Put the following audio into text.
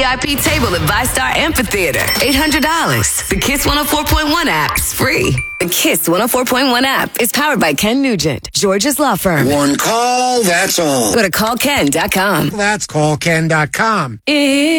VIP table at ViStar Amphitheater. $800. The Kiss 104.1 app is free. The Kiss 104.1 app is powered by Ken Nugent, George's law firm. One call, that's all. Go to callken.com. That's callken.com.